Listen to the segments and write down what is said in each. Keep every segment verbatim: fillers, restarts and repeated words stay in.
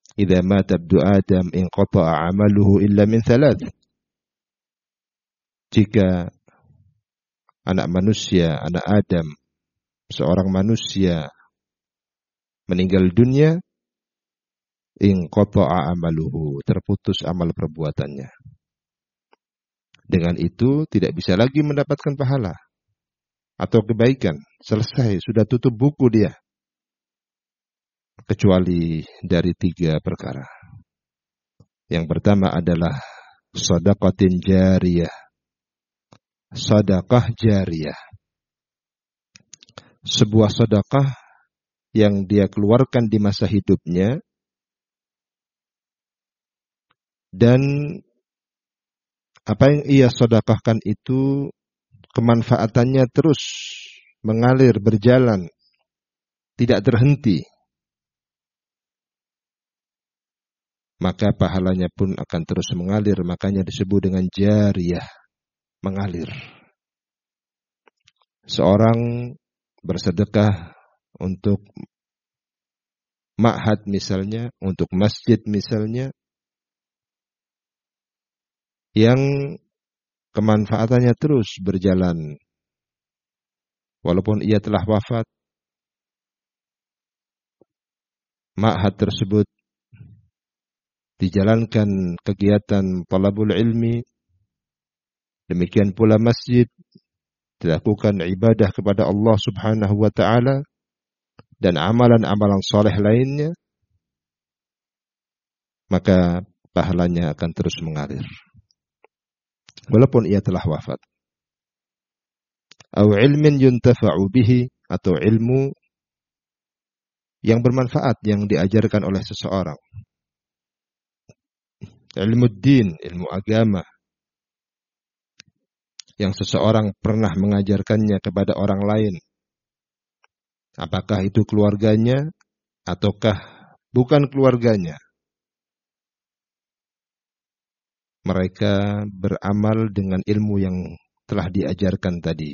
idza mata ibnu Adam inqata'a 'amaluhu illa min thalath. Jika anak manusia, anak Adam, seorang manusia meninggal dunia, inqata'a 'amaluhu, terputus amal perbuatannya. Dengan itu tidak bisa lagi mendapatkan pahala atau kebaikan. Selesai, sudah tutup buku dia. Kecuali dari tiga perkara. Yang pertama adalah shadaqatin jariyah. Sedekah jariyah. Sebuah sedekah yang dia keluarkan di masa hidupnya dan apa yang ia sedekahkan itu kemanfaatannya terus mengalir, berjalan, tidak terhenti. Maka pahalanya pun akan terus mengalir, makanya disebut dengan jariyah, mengalir. Seorang bersedekah untuk ma'had misalnya, untuk masjid misalnya, yang kemanfaatannya terus berjalan. Walaupun ia telah wafat, ma'had tersebut dijalankan kegiatan talabul ilmi, demikian pula masjid, dilakukan ibadah kepada Allah Subhanahu wa ta'ala, dan amalan-amalan saleh lainnya, maka pahalanya akan terus mengalir. Walaupun ia telah wafat. Atau ilmin yuntafa'u bihi, atau ilmu yang bermanfaat yang diajarkan oleh seseorang. Ilmu din, ilmu agama, yang seseorang pernah mengajarkannya kepada orang lain. Apakah itu keluarganya, ataukah bukan keluarganya. Mereka beramal dengan ilmu yang telah diajarkan tadi.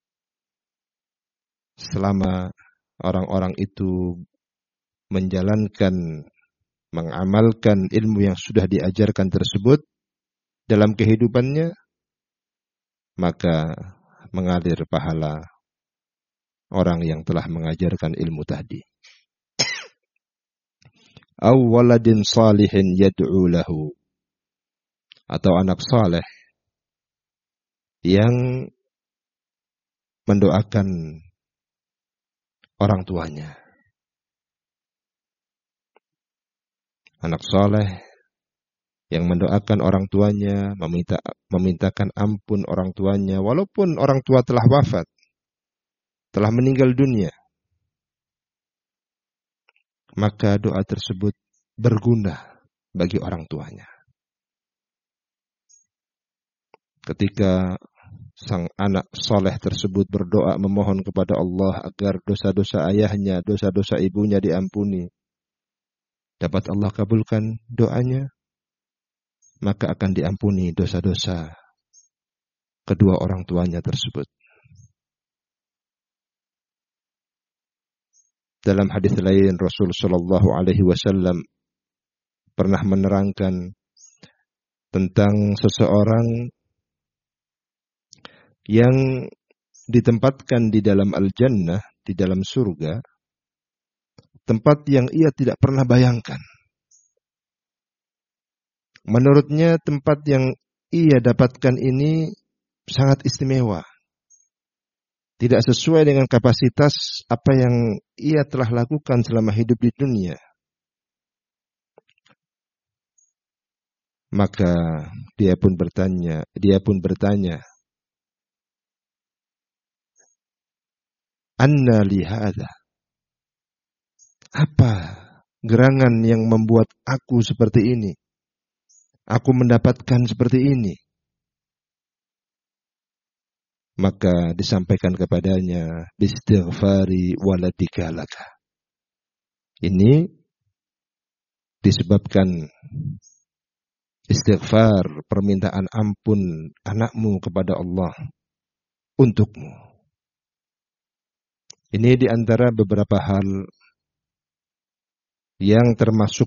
Selama orang-orang itu menjalankan, mengamalkan ilmu yang sudah diajarkan tersebut dalam kehidupannya, maka mengalir pahala orang yang telah mengajarkan ilmu tadi. Aw waladin salihin yad'u lahu, atau anak saleh yang mendoakan orang tuanya. Anak saleh yang mendoakan orang tuanya, meminta memintakan ampun orang tuanya, walaupun orang tua telah wafat, telah meninggal dunia. Maka doa tersebut berguna bagi orang tuanya. Ketika sang anak soleh tersebut berdoa memohon kepada Allah agar dosa-dosa ayahnya, dosa-dosa ibunya diampuni, dapat Allah kabulkan doanya, maka akan diampuni dosa-dosa kedua orang tuanya tersebut. Dalam hadis lain Rasul sallallahu alaihi wasallam pernah menerangkan tentang seseorang yang ditempatkan di dalam al-jannah, di dalam surga, tempat yang ia tidak pernah bayangkan. Menurutnya tempat yang ia dapatkan ini sangat istimewa. Tidak sesuai dengan kapasitas apa yang ia telah lakukan selama hidup di dunia. Maka dia pun bertanya, dia pun bertanya, "Anna li hadza?" Apa gerangan yang membuat aku seperti ini? Aku mendapatkan seperti ini. Maka disampaikan kepadanya, "Bistighfari waladika laka." Ini disebabkan istighfar, permintaan ampun anakmu kepada Allah untukmu. Ini di antara beberapa hal yang termasuk